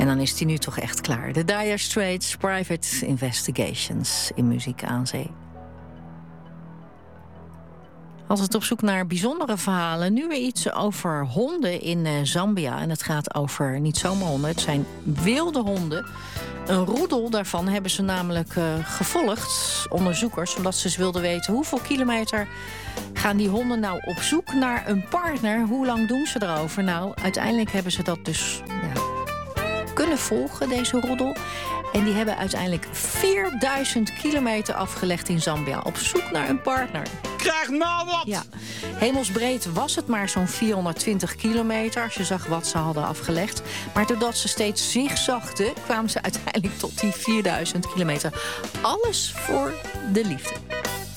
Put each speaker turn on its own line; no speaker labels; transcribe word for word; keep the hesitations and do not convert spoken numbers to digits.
En dan is die nu toch echt klaar. De Dire Straits, Private Investigations in Muziek aan Zee. Altijd op zoek naar bijzondere verhalen. Nu weer iets over honden in uh, Zambia. En het gaat over niet zomaar honden, het zijn wilde honden. Een roedel daarvan hebben ze namelijk uh, gevolgd, onderzoekers, omdat ze eens wilden weten hoeveel kilometer gaan die honden nou op zoek naar een partner. Hoe lang doen ze erover? Nou, uiteindelijk hebben ze dat dus ja, kunnen volgen, deze roedel. En die hebben uiteindelijk vierduizend kilometer afgelegd in Zambia op zoek naar een partner.
Krijg nou wat!
Ja, hemelsbreed was het maar zo'n vierhonderdtwintig kilometer, als je zag wat ze hadden afgelegd. Maar doordat ze steeds zigzagden, kwamen ze uiteindelijk tot die vierduizend kilometer. Alles voor de liefde.